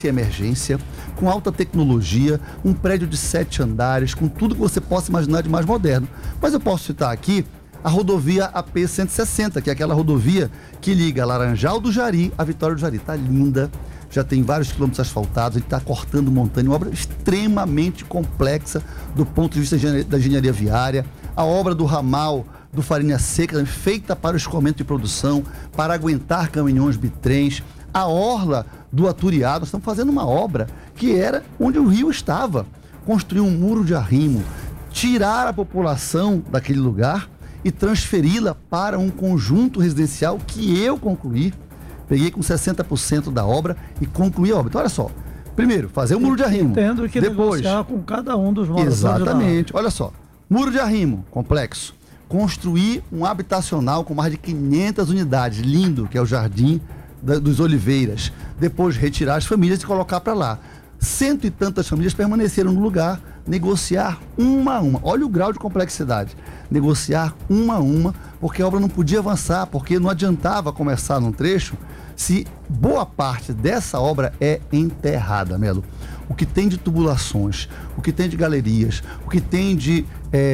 emergência, com alta tecnologia, um prédio de 7 andares, com tudo que você possa imaginar de mais moderno. Mas eu posso citar aqui a rodovia AP-160, que é aquela rodovia que liga Laranjal do Jari a Vitória do Jari. Está linda, já tem vários quilômetros asfaltados, a gente está cortando montanha, uma obra extremamente complexa do ponto de vista da engenharia viária. A obra do ramal do Farinha Seca, feita para o escoamento de produção, para aguentar caminhões bitrens. A orla do Aturiá, nós estamos fazendo uma obra que era onde o rio estava. Construir um muro de arrimo, tirar a população daquele lugar e transferi-la para um conjunto residencial que eu concluí. Peguei com 60% da obra e concluí a obra. Então, olha só. Primeiro, fazer um muro de arrimo. Entendo que depois negociar com cada um dos moradores. Exatamente. Olha só. Muro de arrimo, complexo. Construir um habitacional com mais de 500 unidades. Lindo, que é o Jardim dos Oliveiras. Depois retirar as famílias e colocar para lá. 100 e tantas famílias permaneceram no lugar, negociar uma a uma. Olha o grau de complexidade. Negociar uma a uma, porque a obra não podia avançar, porque não adiantava começar num trecho se boa parte dessa obra é enterrada, Melo. O que tem de tubulações, o que tem de galerias, o que tem de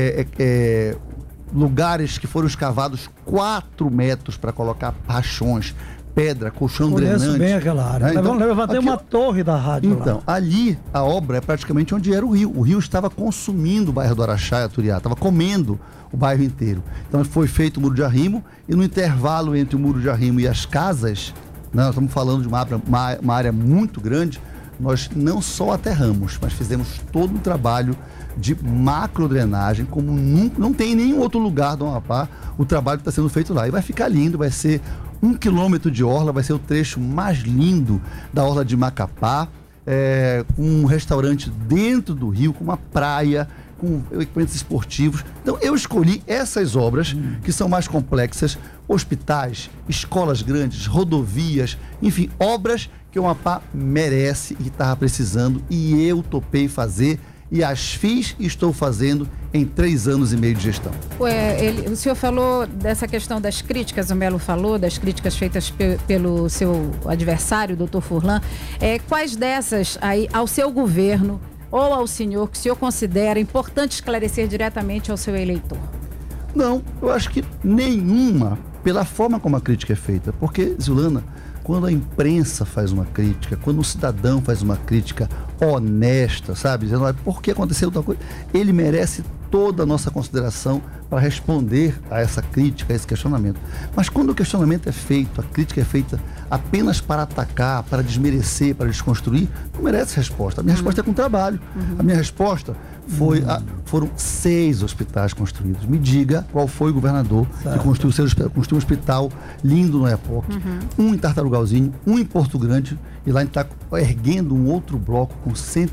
lugares que foram escavados 4 metros para colocar rachões, pedra, colchão drenante. Conheço bem aquela área. Então, levantei uma torre da rádio então, lá. Ali a obra é praticamente onde era o rio. O rio estava consumindo o bairro do Araxá e Aturiá, estava comendo o bairro inteiro. Então foi feito o muro de arrimo e no intervalo entre o muro de arrimo e as casas, nós estamos falando de uma área muito grande, nós não só aterramos, mas fizemos todo um trabalho de macrodrenagem, como não tem em nenhum outro lugar do Amapá o trabalho que está sendo feito lá. E vai ficar lindo, vai ser 1 quilômetro de orla, vai ser o trecho mais lindo da orla de Macapá, com um restaurante dentro do rio, com uma praia, com equipamentos esportivos. Então eu escolhi essas obras que são mais complexas, hospitais, escolas grandes, rodovias, enfim, obras que o Amapá merece e estava precisando, e eu topei fazer e as fiz e estou fazendo em 3 anos e meio de gestão. O senhor falou dessa questão das críticas, o Melo falou, das críticas feitas pelo seu adversário, doutor Furlan. Quais dessas aí ao seu governo ou ao senhor, que o senhor considera importante esclarecer diretamente ao seu eleitor? Não, eu acho que nenhuma, pela forma como a crítica é feita. Porque, Zulana, quando a imprensa faz uma crítica, quando o cidadão faz uma crítica honesta, sabe? Dizendo, por que aconteceu tal coisa? Ele merece toda a nossa consideração para responder a essa crítica, a esse questionamento. Mas quando o questionamento é feito, a crítica é feita apenas para atacar, para desmerecer, para desconstruir, não merece resposta. A minha resposta é com trabalho. A minha resposta foram 6 hospitais construídos. Me diga qual foi o governador que construiu um hospital lindo no Iapoc, um em Tartarugalzinho, um em Porto Grande, e lá a gente está erguendo um outro bloco com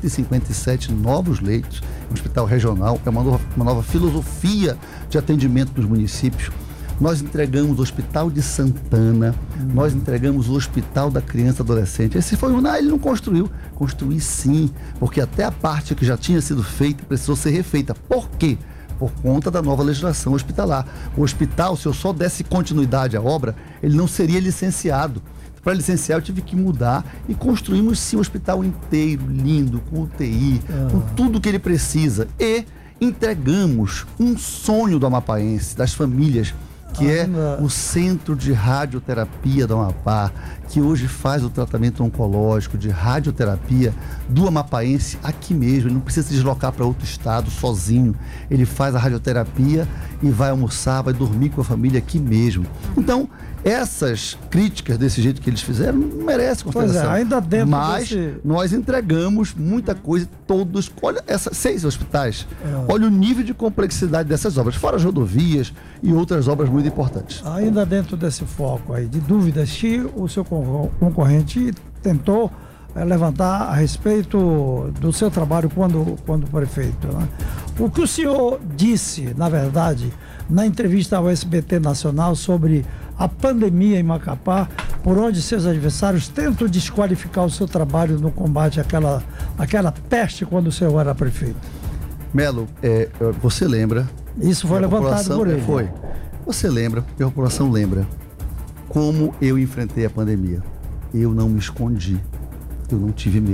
157 novos leitos, um hospital regional, é uma nova filosofia de atendimento dos municípios. Nós entregamos o Hospital de Santana, nós entregamos o Hospital da Criança e Adolescente. Esse foi ele não construiu. Construí sim, porque até a parte que já tinha sido feita precisou ser refeita. Por quê? Por conta da nova legislação hospitalar. O hospital, se eu só desse continuidade à obra, ele não seria licenciado. Para licenciar, eu tive que mudar e construímos sim um hospital inteiro, lindo, com UTI, com tudo que ele precisa. E entregamos um sonho do amapaense, das famílias, que é o Centro de Radioterapia do Amapá, que hoje faz o tratamento oncológico de radioterapia do amapaense aqui mesmo. Ele não precisa se deslocar para outro estado sozinho. Ele faz a radioterapia e vai almoçar, vai dormir com a família aqui mesmo. Então, essas críticas desse jeito que eles fizeram não merecem consideração. Ainda dentro Mas nós entregamos muita coisa, todos. Olha, essas 6 hospitais. Olha o nível de complexidade dessas obras, fora as rodovias e outras obras muito importantes. Ainda dentro desse foco aí de dúvidas, se o seu concorrente tentou levantar a respeito do seu trabalho quando prefeito, né? O que o senhor disse, na verdade, na entrevista ao SBT Nacional sobre a pandemia em Macapá, por onde seus adversários tentam desqualificar o seu trabalho no combate àquela peste quando o senhor era prefeito? Melo, você lembra? Isso foi levantado por ele. Foi. Você lembra, e a população lembra, como eu enfrentei a pandemia. Eu não me escondi. Eu não tive medo.